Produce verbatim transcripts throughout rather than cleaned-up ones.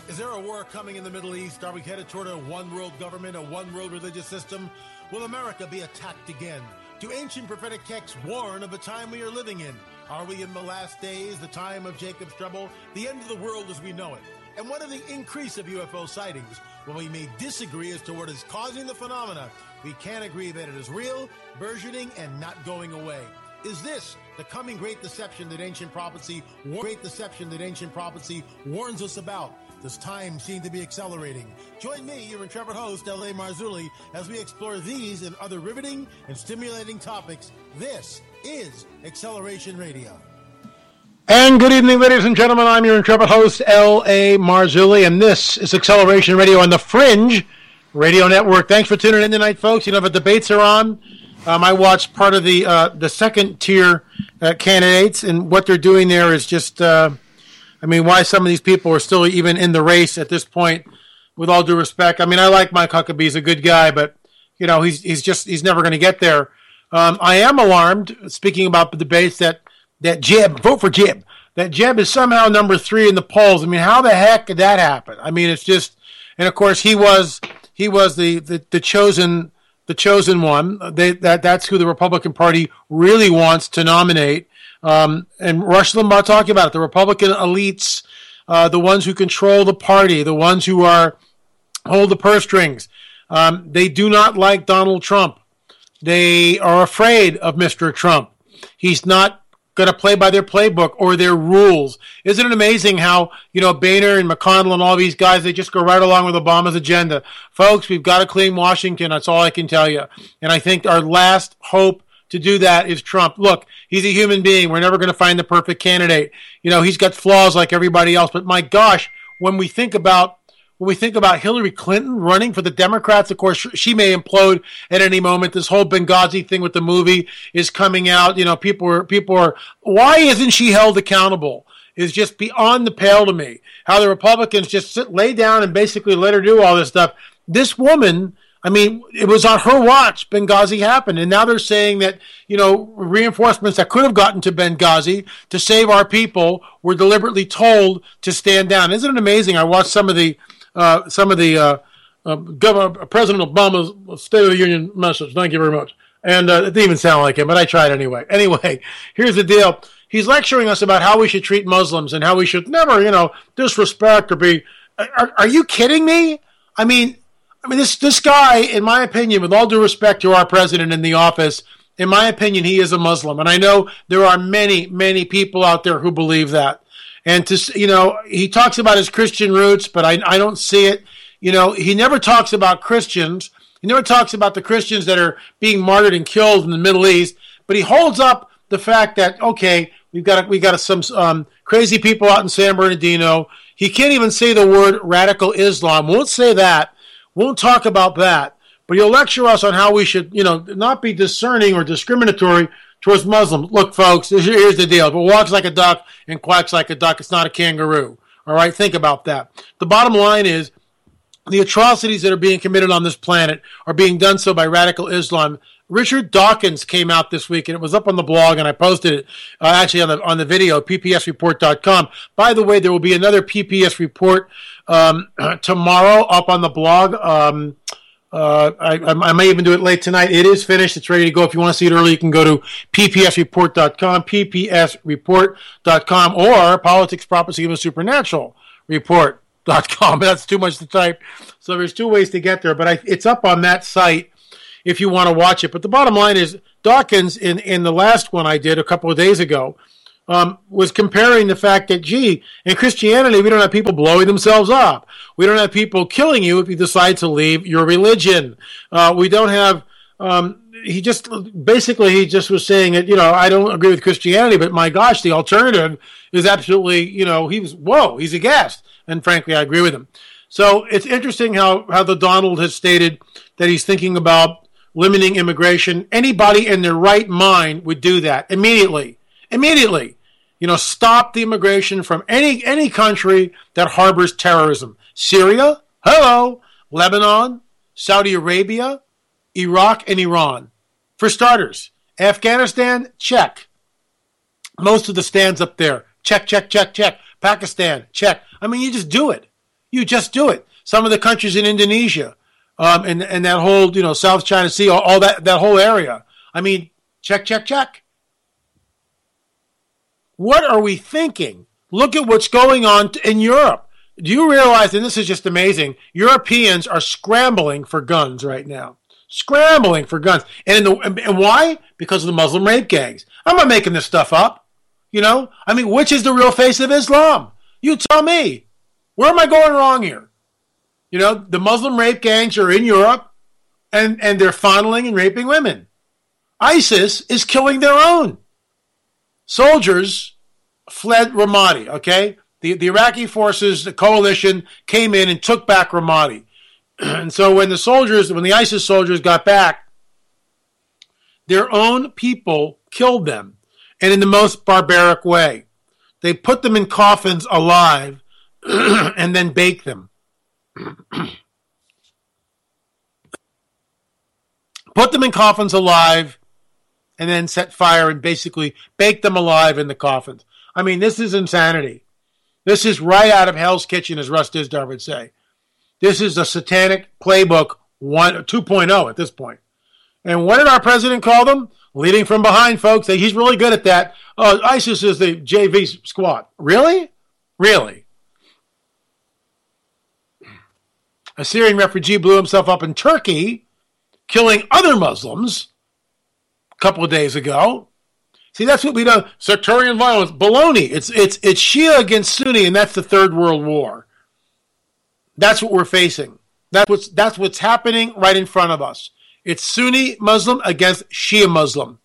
Is there a war coming in the Middle East? Are we headed toward a one-world government, a one-world religious system? Will America be attacked again? Do ancient prophetic texts warn of the time we are living in? Are we in the last days, the time of Jacob's trouble, the end of the world as we know it? And what of the increase of U F O sightings? Well, we may disagree as to what is causing the phenomena. We can agree that it is real, burgeoning, and not going away. Is this the coming great deception that ancient prophecy, great deception that ancient prophecy warns us about? Does time seem to be accelerating? Join me, your intrepid host, L A. Marzulli, as we explore these and other riveting and stimulating topics. This is Acceleration Radio. And good evening, ladies and gentlemen. I'm your intrepid host, L A. Marzulli, and this is Acceleration Radio on the Fringe Radio Network. Thanks for tuning in tonight, folks. You know, the debates are on. Um, I watched part of the uh, the second tier uh, candidates, and what they're doing there is just... Uh, I mean, why some of these people are still even in the race at this point, with all due respect. I mean, I like Mike Huckabee. He's a good guy, but, you know, he's he's just, he's never going to get there. Um, I am alarmed, speaking about the debates, that, that Jeb, vote for Jeb, that Jeb is somehow number three in the polls. I mean, how the heck did that happen? I mean, it's just, and of course, he was, he was the, the, the chosen, the chosen one. They, that, that's who the Republican Party really wants to nominate. Um, and Rush Limbaugh talking about it, the Republican elites, uh, the ones who control the party, the ones who are hold the purse strings. Um, they do not like Donald Trump. They are afraid of Mister Trump. He's not going to play by their playbook or their rules. Isn't it amazing how, you know, Boehner and McConnell and all these guys, they just go right along with Obama's agenda. Folks, we've got to clean Washington. That's all I can tell you. And I think our last hope to do that is Trump. Look, he's a human being. We're never going to find the perfect candidate. You know, he's got flaws like everybody else. But my gosh, when we think about when we think about Hillary Clinton running for the Democrats, of course, she may implode at any moment. This whole Benghazi thing with the movie is coming out. You know, people are people are. Why isn't she held accountable? Is just beyond the pale to me. How the Republicans just sit, lay down and basically let her do all this stuff. This woman. I mean, it was on her watch Benghazi happened, and now they're saying that, you know, reinforcements that could have gotten to Benghazi to save our people were deliberately told to stand down. Isn't it amazing? I watched some of the uh, some of the uh, uh, Governor, President Obama's State of the Union message. Thank you very much. And uh, it didn't even sound like him, but I tried anyway. Anyway, here's the deal. He's lecturing us about how we should treat Muslims and how we should never, you know, disrespect or be. Are, are you kidding me? I mean. I mean, this this guy, in my opinion, with all due respect to our president in the office, in my opinion, he is a Muslim. And I know there are many, many people out there who believe that. And, to you know, he talks about his Christian roots, but I, I don't see it. You know, he never talks about Christians. He never talks about the Christians that are being martyred and killed in the Middle East. But he holds up the fact that, okay, we've got, we got some um, crazy people out in San Bernardino. He can't even say the word radical Islam. Won't say that. Won't talk about that, but he'll lecture us on how we should, you know, not be discerning or discriminatory towards Muslims. Look, folks, here's the deal. If it walks like a duck and quacks like a duck, it's not a kangaroo. All right, think about that. The bottom line is the atrocities that are being committed on this planet are being done so by radical Islam. Richard Dawkins came out this week, and it was up on the blog, and I posted it uh, actually on the on the video, p p s report dot com. By the way, there will be another P P S report um, tomorrow up on the blog. Um, uh, I, I may even do it late tonight. It is finished. It's ready to go. If you want to see it early, you can go to p p s report dot com, p p s report dot com, or Politics, Prophecy, and Supernatural Report dot com. That's too much to type. So there's two ways to get there, but I, it's up on that site if you want to watch it. But the bottom line is Dawkins, in, in the last one I did a couple of days ago, um, was comparing the fact that, gee, in Christianity, we don't have people blowing themselves up. We don't have people killing you if you decide to leave your religion. Uh, we don't have, um, he just, basically he just was saying that, you know, I don't agree with Christianity, but my gosh, the alternative is absolutely, you know, he was, whoa, he's aghast. And frankly, I agree with him. So it's interesting how, how the Donald has stated that he's thinking about limiting immigration. Anybody in their right mind would do that immediately. Immediately. You know, stop the immigration from any any country that harbors terrorism. Syria? Hello. Lebanon? Saudi Arabia? Iraq and Iran. For starters. Afghanistan? Check. Most of the stands up there. Check, check, check, check. Pakistan? Check. I mean, you just do it. You just do it. Some of the countries in Indonesia, um, and, and that whole, you know, South China Sea, all, all that, that whole area. I mean, check, check, check. What are we thinking? Look at what's going on in Europe. Do you realize, and this is just amazing, Europeans are scrambling for guns right now. Scrambling for guns. And, in the, and why? Because of the Muslim rape gangs. I'm not making this stuff up. You know? I mean, which is the real face of Islam? You tell me. Where am I going wrong here? You know, the Muslim rape gangs are in Europe, and, and they're fondling and raping women. ISIS is killing their own. Soldiers fled Ramadi, okay? The, the Iraqi forces, the coalition, came in and took back Ramadi. And so when the soldiers, when the ISIS soldiers got back, their own people killed them, and in the most barbaric way. They put them in coffins alive and then baked them. Put them in coffins alive and then set fire and basically bake them alive in the coffins. I mean, this is insanity. This is right out of Hell's Kitchen, as Russ Dizdar would say. This is a satanic playbook one, two point oh at this point. And what did our president call them? Leading from behind, folks. He's really good at that. Oh, ISIS is the J V squad. Really? Really? A Syrian refugee blew himself up in Turkey, killing other Muslims a couple of days ago. See, that's what we do. Sectarian violence. Baloney. It's, it's, it's Shia against Sunni, and that's the Third World War. That's what we're facing. That's what's, that's what's happening right in front of us. It's Sunni Muslim against Shia Muslim.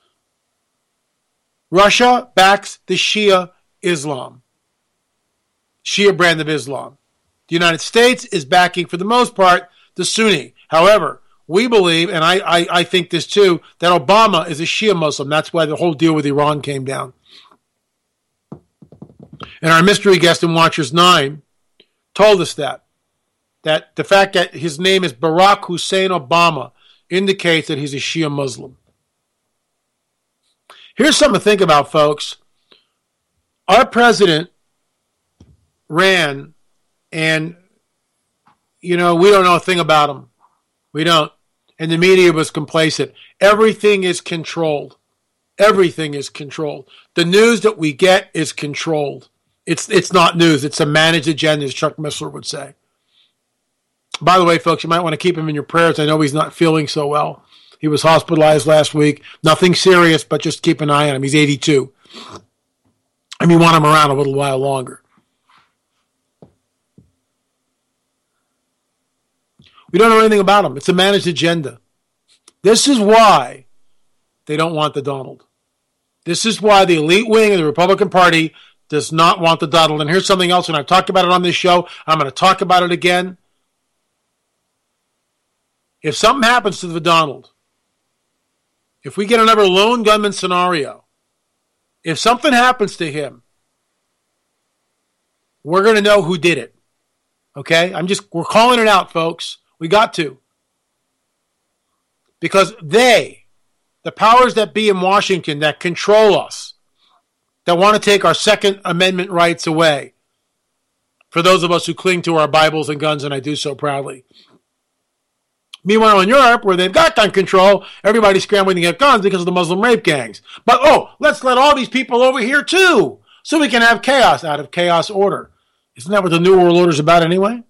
Russia backs the Shia Islam. Shia brand of Islam. The United States is backing, for the most part, the Sunni. However, we believe, and I, I, I think this too, that Obama is a Shia Muslim. That's why the whole deal with Iran came down. And our mystery guest in Watchers nine told us that. That the fact that his name is Barack Hussein Obama indicates that he's a Shia Muslim. Here's something to think about, folks. Our president ran, and, you know, we don't know a thing about him. We don't. And the media was complacent. Everything is controlled. Everything is controlled. The news that we get is controlled. It's it's not news. It's a managed agenda, as Chuck Missler would say. By the way, folks, you might want to keep him in your prayers. I know he's not feeling so well. He was hospitalized last week. Nothing serious, but just keep an eye on him. He's eighty-two. And we want him around a little while longer. We don't know anything about him. It's a managed agenda. This is why they don't want the Donald. This is why the elite wing of the Republican Party does not want the Donald. And here's something else, and I've talked about it on this show. I'm going to talk about it again. If something happens to the Donald, if we get another lone gunman scenario, if something happens to him, we're going to know who did it. Okay? I'm just, we're calling it out, folks. We got to. Because they, the powers that be in Washington that control us, that want to take our Second Amendment rights away, for those of us who cling to our Bibles and guns, and I do so proudly. Meanwhile, in Europe, where they've got gun control, everybody's scrambling to get guns because of the Muslim rape gangs. But, oh, let's let all these people over here, too, so we can have chaos. Out of chaos, order. Isn't that what the New World Order is about anyway?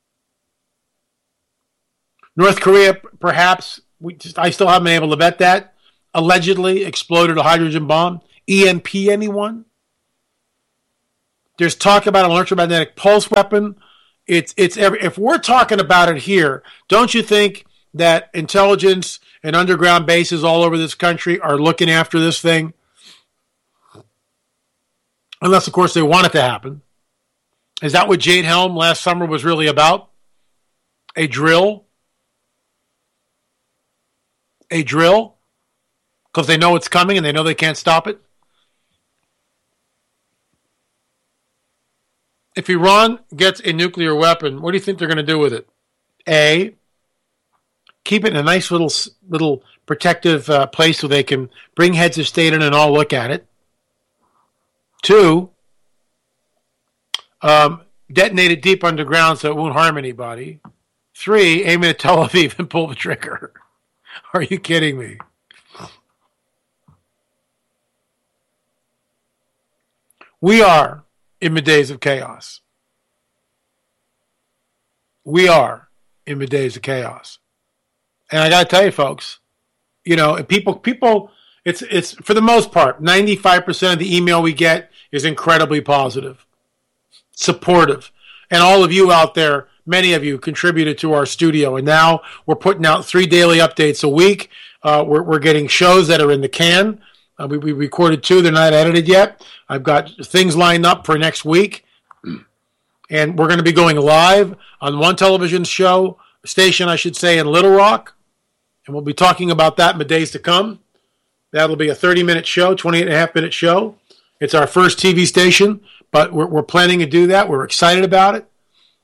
North Korea, perhaps, we just, I still haven't been able to vet that, allegedly exploded a hydrogen bomb. E M P anyone? There's talk about an electromagnetic pulse weapon. It's it's every, if we're talking about it here, don't you think that intelligence and underground bases all over this country are looking after this thing? Unless, of course, they want it to happen. Is that what Jade Helm last summer was really about? A drill? A drill? Because they know it's coming and they know they can't stop it? If Iran gets a nuclear weapon, what do you think they're going to do with it? A, keep it in a nice little little protective uh, place so they can bring heads of state in and all look at it. Two, um, detonate it deep underground so it won't harm anybody. Three, aim it at Tel Aviv and pull the trigger. Are you kidding me? We are in the days of chaos. We are in the days of chaos. And I got to tell you, folks, you know, people, people, it's, it's for the most part, ninety-five percent of the email we get is incredibly positive, supportive. And all of you out there, many of you contributed to our studio. And now we're putting out three daily updates a week. Uh, we're, we're getting shows that are in the can. Uh, we, we recorded two. They're not edited yet. I've got things lined up for next week. And we're going to be going live on one television show, station, I should say, in Little Rock. And we'll be talking about that in the days to come. That'll be a thirty-minute show, twenty-eight and a half minute show. It's our first T V station, but we're, we're planning to do that. We're excited about it.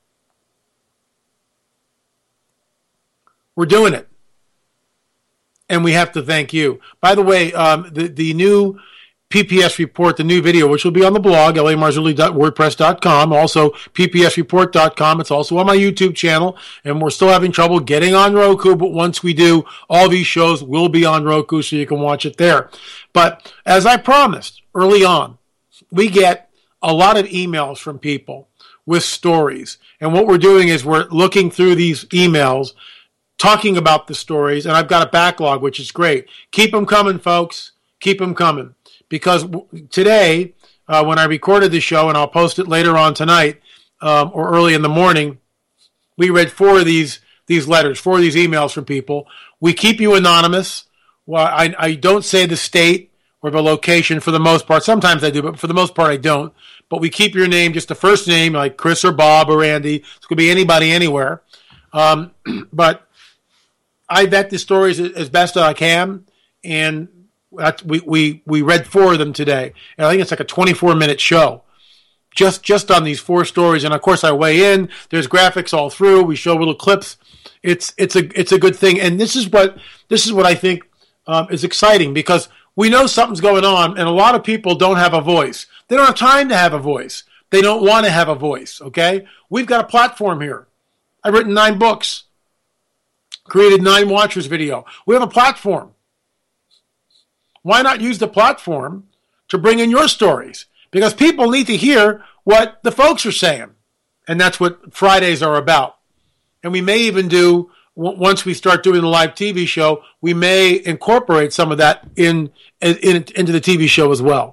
We're doing it. And we have to thank you. By the way, um, the, the new P P S report, the new video, which will be on the blog, l a marzulli dot wordpress dot com, also p p s report dot com. It's also on my YouTube channel, and we're still having trouble getting on Roku, but once we do, all these shows will be on Roku, so you can watch it there. But as I promised early on, we get a lot of emails from people with stories. And what we're doing is we're looking through these emails, talking about the stories, and I've got a backlog, which is great. Keep them coming, folks. Keep them coming. Because today, uh, when I recorded the show, and I'll post it later on tonight um, or early in the morning, we read four of these these letters, four of these emails from people. We keep you anonymous. Well, I, I don't say the state or the location for the most part. Sometimes I do, but for the most part I don't. But we keep your name, just the first name, like Chris or Bob or Andy. It could be anybody, anywhere. Um, but I vet the stories as best as I can, and That's, we, we, we read four of them today, and I think it's like a twenty-four minute show just just on these four stories. And of course I weigh in, there's graphics all through, we show little clips. It's it's a it's a good thing. And this is what this is what I think um, is exciting, because we know something's going on, and a lot of people don't have a voice. They don't have time to have a voice. They don't want to have a voice, okay? We've got a platform here. I've written nine books, created nine Watchers video. We have a platform. Why not use the platform to bring in your stories? Because people need to hear what the folks are saying. And that's what Fridays are about. And we may even do, once we start doing the live T V show, we may incorporate some of that in, in into the T V show as well.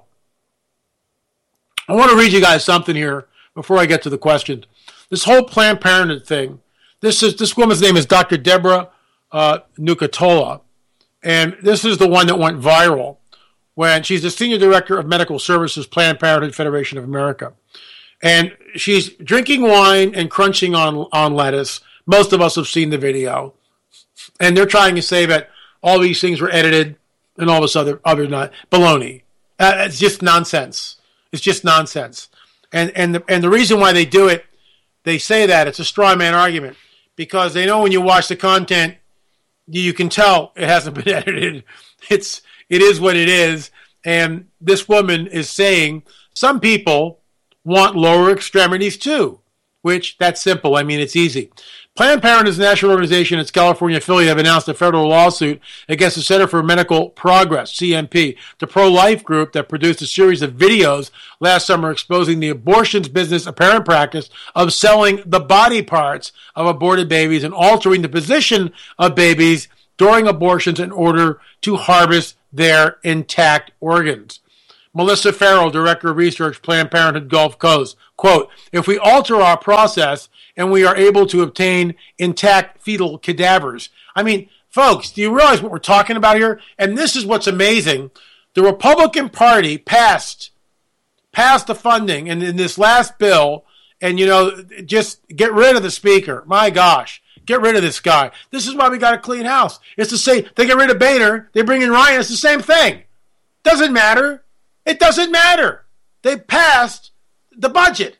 I want to read you guys something here before I get to the questions. This whole Planned Parenthood thing, this is this woman's name is Doctor Deborah uh, Nucatola. And this is the one that went viral when she's the Senior Director of Medical Services, Planned Parenthood Federation of America. And she's drinking wine and crunching on, on lettuce. Most of us have seen the video. And they're trying to say that all these things were edited and all this other, other not, baloney. Uh, it's just nonsense. It's just nonsense. And, and, the, and the reason why they do it, they say that, it's a straw man argument, because they know when you watch the content, you can tell it hasn't been edited. It's, it is what it is. And this woman is saying some people want lower extremities too, which that's simple. I mean, it's easy. Planned Parenthood's national organization, its California affiliate, have announced a federal lawsuit against the Center for Medical Progress, C M P, the pro-life group that produced a series of videos last summer exposing the abortions business apparent practice of selling the body parts of aborted babies and altering the position of babies during abortions in order to harvest their intact organs. Melissa Farrell, Director of Research, Planned Parenthood Gulf Coast, quote, "If we alter our process and we are able to obtain intact fetal cadavers." I mean, folks, do you realize what we're talking about here? And this is what's amazing. The Republican Party passed, passed the funding and in this last bill, and, you know, just get rid of the speaker. My gosh, get rid of this guy. This is why we got a clean house. It's the same. They get rid of Boehner, they bring in Ryan, it's the same thing. Doesn't matter. It doesn't matter. They passed the budget.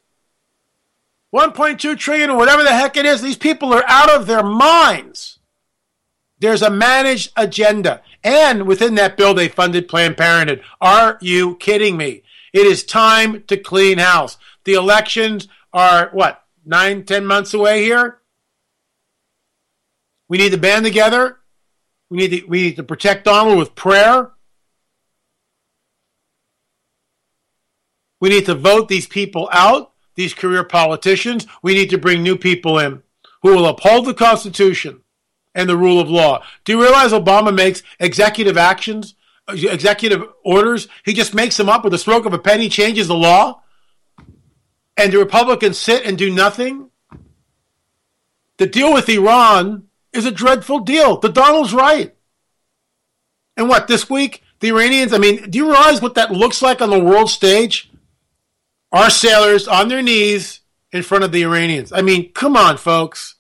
one point two trillion dollars or whatever the heck it is. These people are out of their minds. There's a managed agenda. And within that bill, they funded Planned Parenthood. Are you kidding me? It is time to clean house. The elections are, what, nine, ten months away here? We need to band together. We need to, we need to protect Donald with prayer. We need to vote these people out, these career politicians. We need to bring new people in who will uphold the Constitution and the rule of law. Do you realize Obama makes executive actions, executive orders? He just makes them up with a stroke of a pen. He changes the law. And the Republicans sit and do nothing? The deal with Iran is a dreadful deal. The Donald's right. And what, this week, the Iranians, I mean, do you realize what that looks like on the world stage? Our sailors on their knees in front of the Iranians. I mean, come on, folks.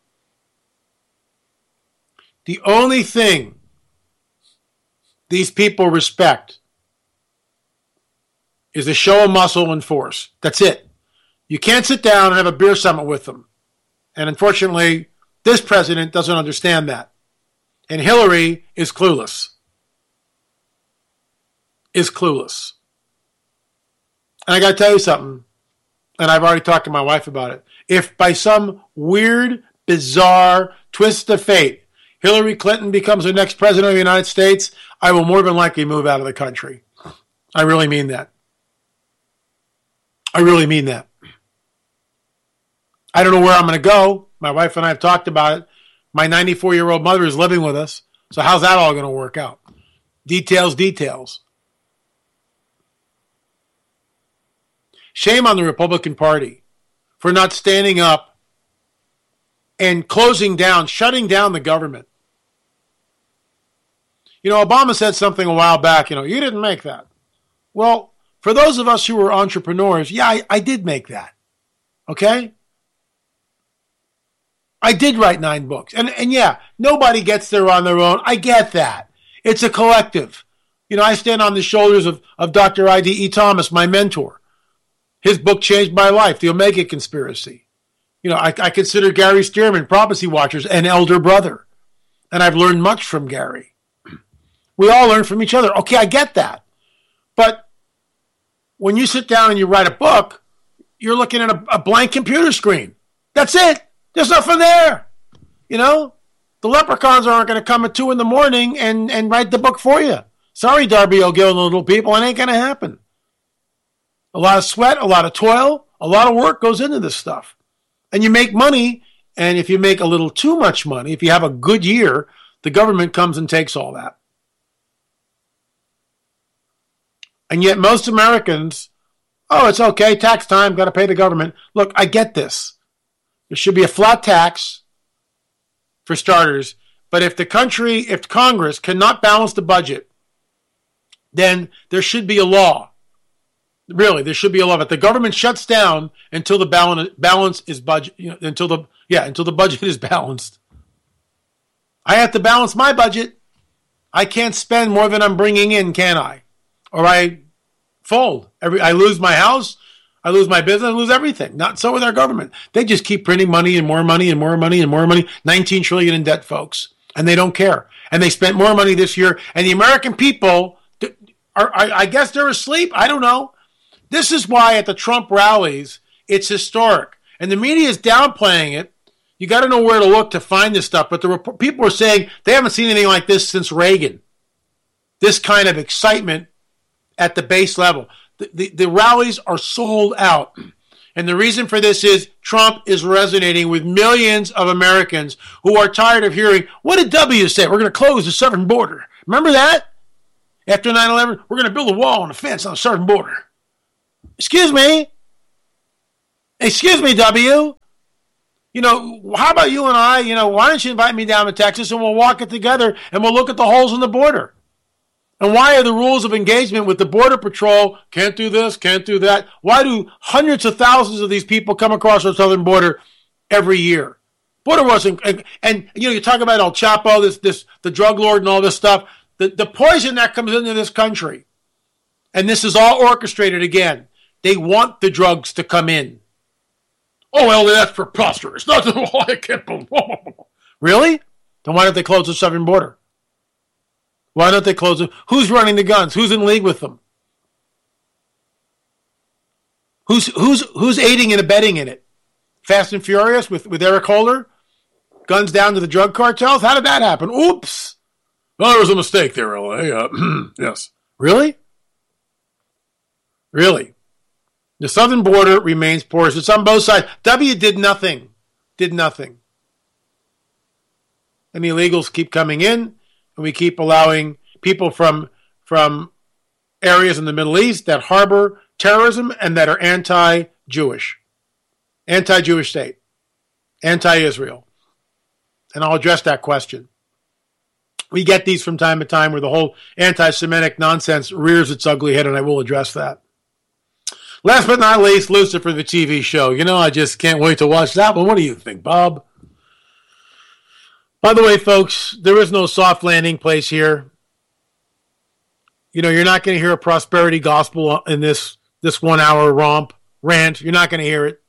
The only thing these people respect is a show of muscle and force. That's it. You can't sit down and have a beer summit with them. And unfortunately, this president doesn't understand that. And Hillary is clueless. Is clueless. And I got to tell you something, and I've already talked to my wife about it. If by some weird, bizarre twist of fate, Hillary Clinton becomes the next president of the United States, I will more than likely move out of the country. I really mean that. I really mean that. I don't know where I'm going to go. My wife and I have talked about it. My ninety-four-year-old mother is living with us. So how's that all going to work out? Details, details. Shame on the Republican Party for not standing up and closing down, shutting down the government. You know, Obama said something a while back, you know, you didn't make that. Well, for those of us who are entrepreneurs, yeah, I, I did make that. Okay? I did write nine books. And, and yeah, nobody gets there on their own. I get that. It's a collective. You know, I stand on the shoulders of, of Doctor I D E Thomas, my mentor. His book changed my life, The Omega Conspiracy. You know, I, I consider Gary Stearman, Prophecy Watchers, an elder brother. And I've learned much from Gary. We all learn from each other. Okay, I get that. But when you sit down and you write a book, you're looking at a, a blank computer screen. That's it. There's nothing there. You know, the leprechauns aren't going to come at two in the morning and, and write the book for you. Sorry, Darby O'Gill and the little people. It ain't going to happen. A lot of sweat, a lot of toil, a lot of work goes into this stuff. And you make money, and if you make a little too much money, if you have a good year, the government comes and takes all that. And yet most Americans, oh, it's okay, tax time, got to pay the government. Look, I get this. There should be a flat tax for starters, but if the country, if Congress cannot balance the budget, then there should be a law. Really, there should be a law. But the government shuts down until the balance, balance is budget, you know, until the, yeah, until the budget is balanced. I have to balance my budget. I can't spend more than I'm bringing in, can I? Or I fold. Every, I lose my house, I lose my business, I lose everything. Not so with our government. They just keep printing money and more money and more money and more money. nineteen trillion dollars in debt, folks. And they don't care. And they spent more money this year. And the American people, are, I, I guess they're asleep. I don't know. This is why at the Trump rallies, it's historic. And the media is downplaying it. You got to know where to look to find this stuff. But the rep- people are saying they haven't seen anything like this since Reagan. This kind of excitement at the base level. The, the, the rallies are sold out. And the reason for this is Trump is resonating with millions of Americans who are tired of hearing, what did W say? We're going to close the southern border. Remember that? After nine eleven, we're going to build a wall and a fence on the southern border. Excuse me? Excuse me, W. You know, how about you and I, you know, why don't you invite me down to Texas and we'll walk it together and we'll look at the holes in the border? And why are the rules of engagement with the Border Patrol, can't do this, can't do that? Why do hundreds of thousands of these people come across the southern border every year? Border wasn't, and, and you know, you talk about El Chapo, this, this, the drug lord and all this stuff, the, the poison that comes into this country. And this is all orchestrated again. They want the drugs to come in. Oh, well, that's preposterous. Not I can't believe. Really? Then why don't they close the southern border? Why don't they close it? Who's running the guns? Who's in league with them? Who's who's who's aiding and abetting in it? Fast and Furious with, with Eric Holder? Guns down to the drug cartels? How did that happen? Oops. Well, there was a mistake there, L A. Uh, yes. Really? Really? The southern border remains porous. It's on both sides. W did nothing. Did nothing. And the illegals keep coming in, and we keep allowing people from, from areas in the Middle East that harbor terrorism and that are anti-Jewish. Anti-Jewish state. Anti-Israel. And I'll address that question. We get these from time to time where the whole anti-Semitic nonsense rears its ugly head, and I will address that. Last but not least, Lucifer, the T V show. You know, I just can't wait to watch that one. What do you think, Bob? By the way, folks, there is no soft landing place here. You know, you're not going to hear a prosperity gospel in this, this one-hour romp, rant. You're not going to hear it.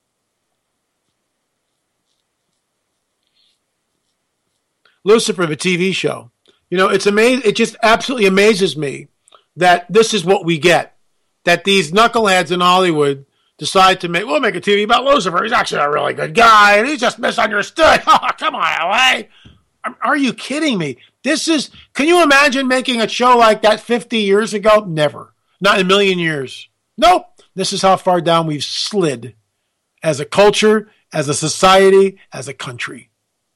Lucifer, the T V show. You know, it's amazing. It just absolutely amazes me that this is what we get. That these knuckleheads in Hollywood decide to make, we'll make a T V about Lucifer. He's actually a really good guy, and he's just misunderstood. Oh, come on, L A. Are you kidding me? This is, can you imagine making a show like that fifty years ago? Never. Not in a million years. Nope. This is how far down we've slid as a culture, as a society, as a country.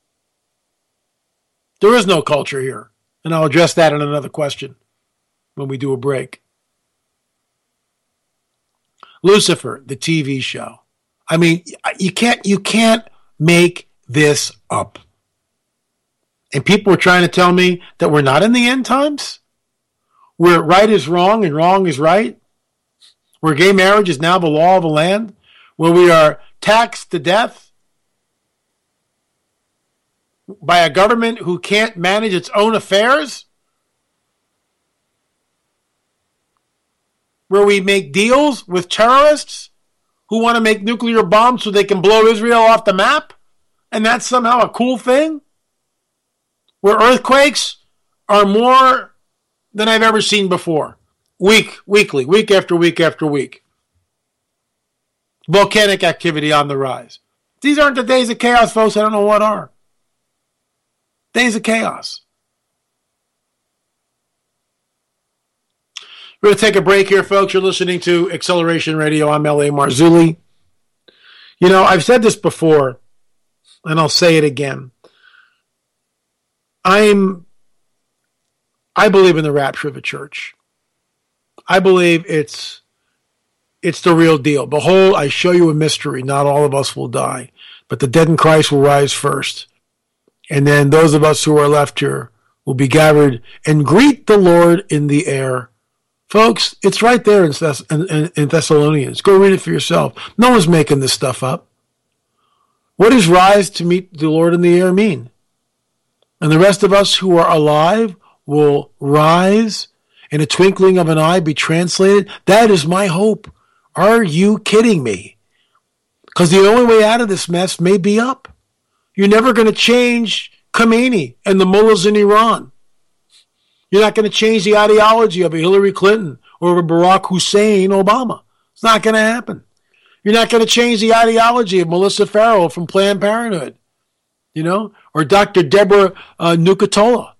There is no culture here. And I'll address that in another question when we do a break. Lucifer, the T V show. I mean, you can't you can't make this up. And people are trying to tell me that we're not in the end times, where right is wrong and wrong is right, where gay marriage is now the law of the land, where we are taxed to death by a government who can't manage its own affairs, where we make deals with terrorists who want to make nuclear bombs so they can blow Israel off the map, and that's somehow a cool thing, where earthquakes are more than I've ever seen before, week, weekly, week after week after week. Volcanic activity on the rise. These aren't the days of chaos, folks. I don't know what are. Days of chaos. We're going to take a break here, folks. You're listening to Acceleration Radio. I'm L A. Marzulli. You know, I've said this before, and I'll say it again. I'm, I believe in the rapture of the church. I believe it's, it's the real deal. Behold, I show you a mystery. Not all of us will die, but the dead in Christ will rise first. And then those of us who are left here will be gathered and greet the Lord in the air. Folks, it's right there in, Thess- in, in Thessalonians. Go read it for yourself. No one's making this stuff up. What does rise to meet the Lord in the air mean? And the rest of us who are alive will rise in a twinkling of an eye, be translated. That is my hope. Are you kidding me? Because the only way out of this mess may be up. You're never going to change Khomeini and the mullahs in Iran. You're not going to change the ideology of a Hillary Clinton or a Barack Hussein Obama. It's not going to happen. You're not going to change the ideology of Melissa Farrell from Planned Parenthood, you know, or Doctor Deborah uh, Nucatola,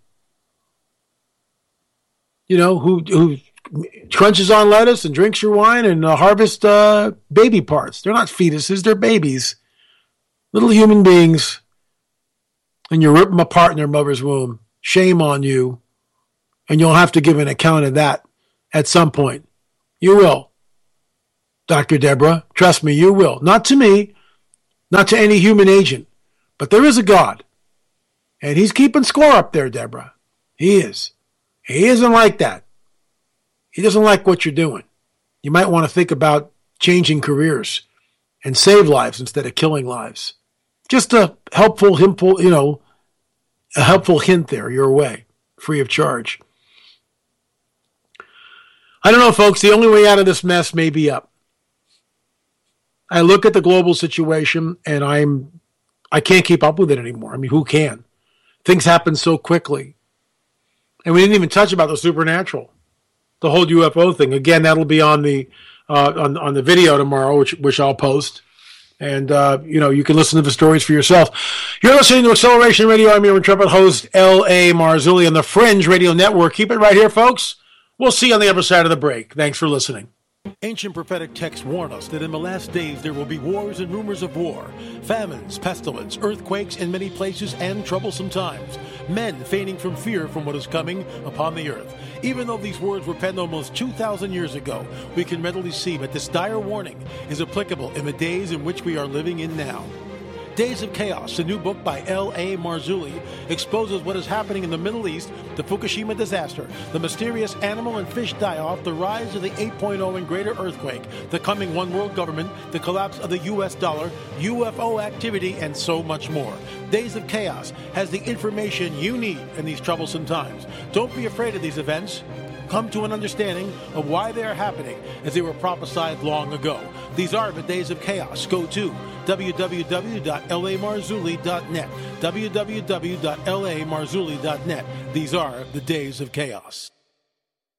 you know, who who crunches on lettuce and drinks your wine and uh, harvests uh, baby parts. They're not fetuses, they're babies, little human beings, and you rip them apart in their mother's womb. Shame on you. And you'll have to give an account of that at some point. You will, Doctor Deborah. Trust me, you will. Not to me, not to any human agent, but there is a God. And he's keeping score up there, Deborah. He is. He isn't like that. He doesn't like what you're doing. You might want to think about changing careers and save lives instead of killing lives. Just a helpful, helpful, you know, a helpful hint there your way, free of charge. I don't know, folks. The only way out of this mess may be up. I look at the global situation, and I'm, I can't keep up with it anymore. I mean, who can? Things happen so quickly. And we didn't even touch about the supernatural, the whole U F O thing. Again, that'll be on the uh, on on the video tomorrow, which which I'll post. And, uh, you know, you can listen to the stories for yourself. You're listening to Acceleration Radio. I'm your intrepid host, L A. Marzulli, on the Fringe Radio Network. Keep it right here, folks. We'll see you on the other side of the break. Thanks for listening. Ancient prophetic texts warn us that in the last days there will be wars and rumors of war, famines, pestilence, earthquakes in many places, and troublesome times. Men fainting from fear from what is coming upon the earth. Even though these words were penned almost two thousand years ago, we can readily see that this dire warning is applicable in the days in which we are living in now. Days of Chaos, a new book by L A. Marzulli, exposes what is happening in the Middle East, the Fukushima disaster, the mysterious animal and fish die-off, the rise of the eight point oh and greater earthquake, the coming one world government, the collapse of the U S dollar, U F O activity, and so much more. Days of Chaos has the information you need in these troublesome times. Don't be afraid of these events. Come to an understanding of why they are happening as they were prophesied long ago. These are the Days of Chaos. Go to w w w dot l a marzulli dot net. w w w dot l a marzulli dot net. These are the Days of Chaos.